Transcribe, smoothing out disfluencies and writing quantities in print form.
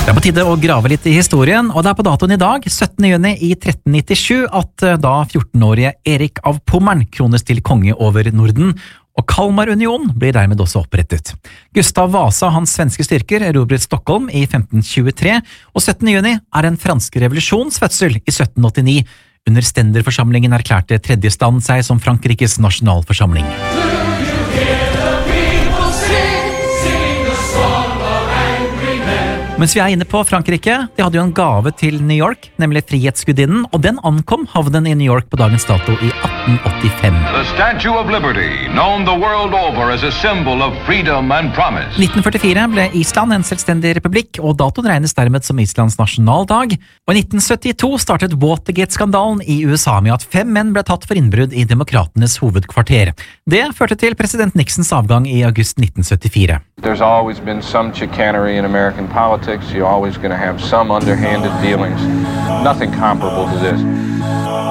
Det på tide å grave litt i historien, og det på datoen i dag, 17. juni i 1397, at da 14-årige Erik av Pommern krones til konge over Norden, og Kalmarunion blir dermed også opprettet. Gustav Vasa og hans svenske styrker erobret Stockholm i 1523, og 17. juni den franske revolusjons fødsel i 1789. Under stenderforsamlingen erklærte tredje stand seg som Frankrikes nasjonalforsamling. Mens vi inne på Frankrike, de hadde jo en gave til New York, nemlig Frihetsgudinnen, og den ankom havnen i New York på dagens dato i 1885. The Statue of Liberty, known the world over as a symbol of freedom and promise. 1944 ble Island en selvstendig republikk, og datoen regnes dermed som Islands nasjonaldag. Og i 1972 startet Watergate-skandalen i USA med at 5 menn ble tatt for innbrudd i demokratenes hovedkvarter. Det førte til president Nixons avgang i august 1974. There's always been some chicanery in American politics. You're always going to have some underhanded dealings. Nothing comparable to this.